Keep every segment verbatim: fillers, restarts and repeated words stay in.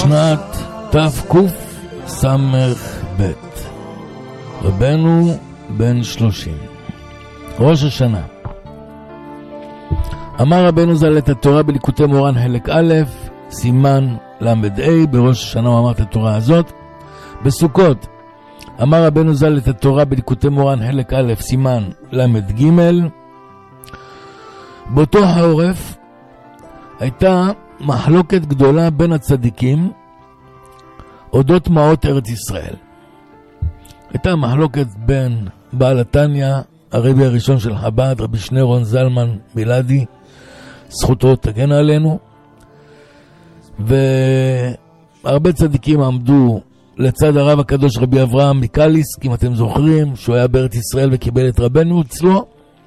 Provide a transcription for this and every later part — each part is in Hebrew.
שנת תקס"ב. רבנו בן שלושים. ראש השנה. אמר רבנו ז"ל את התורה בליקוטי מורן חלק א', סימן למד ה'. בראש השנה הוא אמר את התורה הזאת. בסוכות אמר רבנו ז"ל את התורה בליקוטי מורן חלק א', סימן למד ג'. באותו החורף הייתה מחלוקת גדולה בין הצדיקים אודות מעות ארץ ישראל. הייתה מחלוקת בין בעל התניא, הרבי הראשון של חב"ד, רבי שנירון זלמן מילדי, זכותו תגן עלינו, והרבה צדיקים עמדו לצד הרב הקדוש רבי אברהם מקליסק, אם אתם זוכרים, שהוא היה בארץ ישראל וקיבל את רבנו אצלו,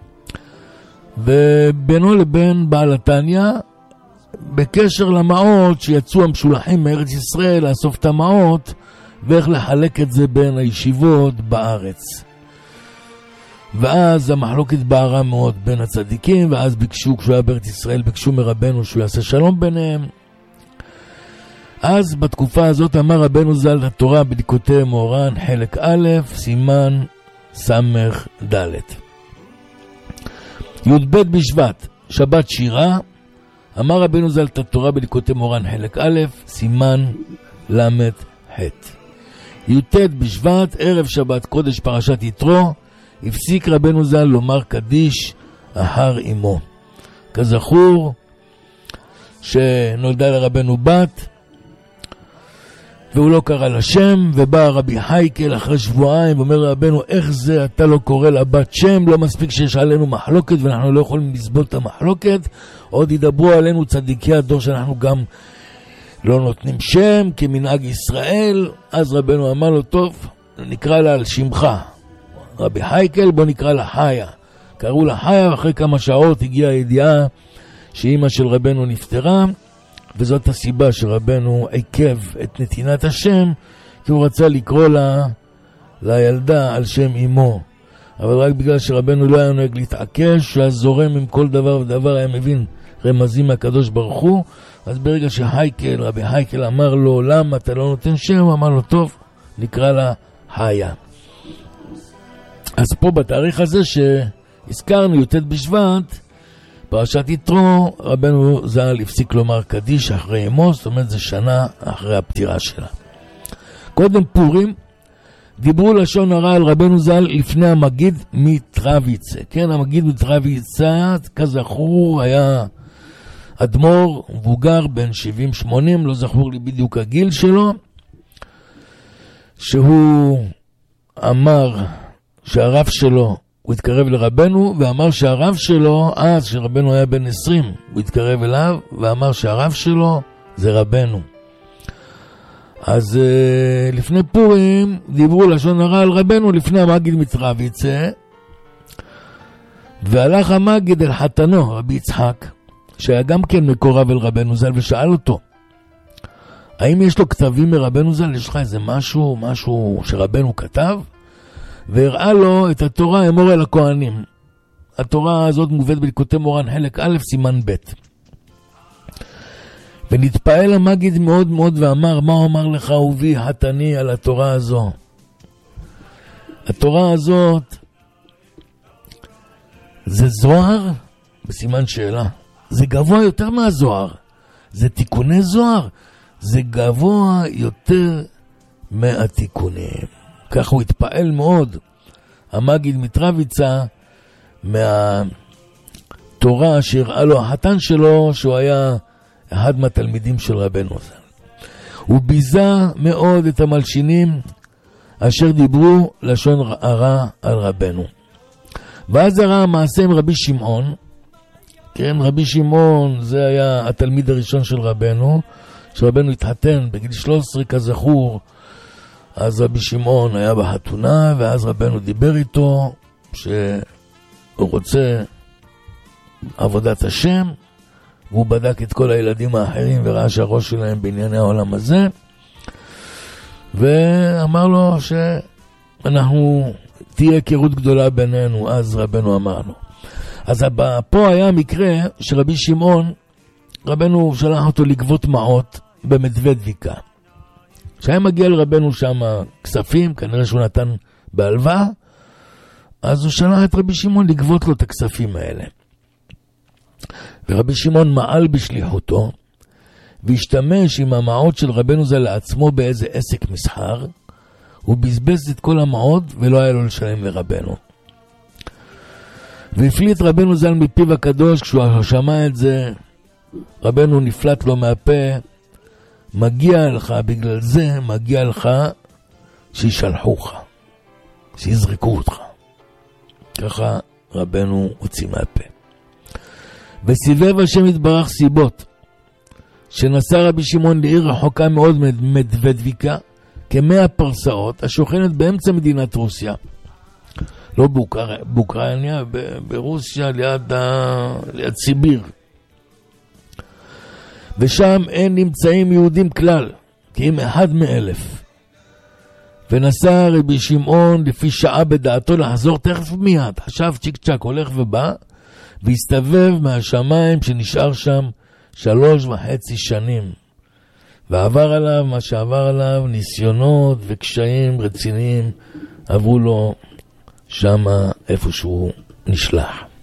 ובינו לבין בעל התניא בקשר למעות שיצאו המשולחים מארץ ישראל לאסוף את המעות ואיך לחלק את זה בין הישיבות בארץ. ואז המחלוקת בערה מאוד בין הצדיקים, ואז ביקשו, כשהוא היה בארץ ישראל, ביקשו מרבנו שהוא יעשה שלום ביניהם. אז בתקופה הזאת אמר רבנו ז"ל את התורה בליקוטי מורן חלק א', סימן סמך ד'. י"ב בשבט, שבת שירה, אמר רבנו ז"ל את התורה בליקוטי מורן חלק א', סימן למד ח'. י"ט בשבט, ערב שבת קודש פרשת יתרו, הפסיק רבנו ז"ל לומר קדיש אחר אמו. כזכור שנולדה לרבנו בת והוא לא קרא לשם, ובא רבי חייקל אחרי שבועיים ואומר רבנו, איך זה אתה לא קורא לבת שם? לא מספיק שיש עלינו מחלוקת ואנחנו לא יכולים לסבול את המחלוקת, עוד ידברו עלינו צדיקי הדור שאנחנו גם לא נותנים שם כמנהג ישראל. אז רבנו אמר לו, טוב, נקרא לה על שמך רבי חייקל, בוא נקרא לה חיה. קראו לה חיה, ואחרי כמה שעות הגיעה הידיעה שאמא של רבנו נפטרה, וזאת הסיבה שרבנו עיכב את נתינת השם, כי הוא רצה לקרוא לה, לילדה על שם אמו. אבל רק בגלל שרבנו לא היה נוהג להתעקש, שהיה זורם עם כל דבר ודבר, היה מבין רמזים מהקדוש ברוך הוא. אז ברגע שחייקל, רבי חייקל אמר לו, למה אתה לא נותן שם? הוא אמר לו, טוב, נקרא לה חיה. אז פה בתאריך הזה שהזכרנו, י"ט בשבט, פרשת יתרו, רבנו ז"ל הפסיק לומר קדיש אחרי אמו, זאת אומרת זה שנה אחרי הפטירה שלה. קודם פורים, דיברו לשון הרע על רבנו ז"ל לפני המגיד מטרוויצה. כן, המגיד מטרוויצה, כזכור, היה אדמו"ר מבוגר בן שבעים שמונים, לא זכור לי בדיוק הגיל שלו, שהוא אמר שהרב שלו, הוא התקרב לרבנו ואמר שהרב שלו, אז שרבנו היה בן עשרים, הוא התקרב אליו ואמר שהרב שלו זה רבנו. אז uh, לפני פורים דיברו לשון הרע על רבנו לפני המגיד מטרוויצה, והלך המגיד אל חתנו רבי יצחק, שהיה גם כן מקורב אל רבנו ז"ל, ושאל אותו, האם יש לו כתבים מרבנו ז"ל? יש לך איזה משהו, משהו שרבנו כתב? והראה לו את התורה אמור אל הכהנים. התורה הזאת מובאת בליקוטי מורן חלק א', סימן ב'. ונתפעל המגיד מאוד מאוד ואמר, מה אומר לך אהובי חתני על התורה הזו? התורה הזאת זה זוהר? בסימן שאלה. זה גבוה יותר מהזוהר. זה תיקוני זוהר. זה גבוה יותר מהתיקונים. כך הוא התפעל מאוד, המגיד מטרוויצה, מהתורה שהראה לו החתן שלו, שהוא היה אחד מהתלמידים של רבנו ז"ל. הוא ביזה מאוד את המלשינים אשר דיברו לשון הרע על רבנו. ואז הראה המעשה עם רבי שמעון. כן, רבי שמעון זה היה התלמיד הראשון של רבנו, שרבנו התחתן בגיל שלוש עשרה כזכור. אז רבי שמעון היה בחתונה, ואז רבנו דיבר איתו שהוא רוצה עבודת השם, והוא בדק את כל הילדים האחרים וראה שהראש שלהם בענייני העולם הזה, ואמר לו שאנחנו, תהיה היכרות גדולה בינינו. אז רבנו אמר לו. אז פה היה מקרה שרבי שמעון, רבנו שלח אותו לגבות מעות, במדוודביקה. כשהיה מגיע לרבנו שם כספים, כנראה שהוא נתן בהלוואה, אז הוא שלח את רבי שמעון לגבות לו את הכספים האלה. ורבי שמעון מעל בשליחותו, והשתמש עם המעות של רבנו זה לעצמו באיזה עסק מסחר, הוא בזבז את כל המעות ולא היה לו לשלם לרבנו. והפליא את רבנו ז"ל מפיו הקדוש, כשהוא שמע את זה, רבנו נפלט לו מהפה, מגיע לך, בגלל זה מגיע לך שישלחוך, שיזרקו אותך. ככה רבנו הוציא מהפה. וסיבב השם יתברך סיבות, שנסע רבי שמעון לעיר רחוקה מאוד מדוודביקה, כמאה פרסאות, השוכנת באמצע מדינת רוסיה. לא באוקראינה, באוקראינה, ברוסיה, ליד, ליד סיביר. ושם אין נמצאים יהודים כלל, כי הם אחד מאלף. ונסע רבי שמעון לפי שעה בדעתו לחזור תכף מיד. חשב צ'יק צ'ק הולך ובא, והסתובב מהשמיים שנשאר שם שלוש וחצי שנים. ועבר עליו מה שעבר עליו, ניסיונות וקשיים רציניים עברו לו שמה איפה שהוא נשלח.